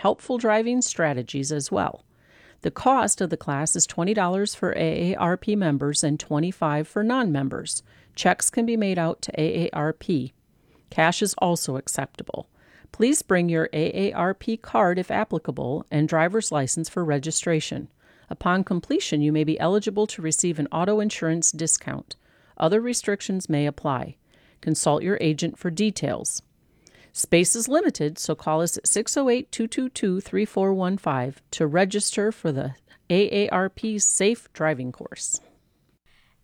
helpful driving strategies as well. The cost of the class is $20 for AARP members and $25 for non-members. Checks can be made out to AARP. Cash is also acceptable. Please bring your AARP card if applicable and driver's license for registration. Upon completion, you may be eligible to receive an auto insurance discount. Other restrictions may apply. Consult your agent for details. Space is limited, so call us at 608-222-3415 to register for the AARP Safe Driving Course.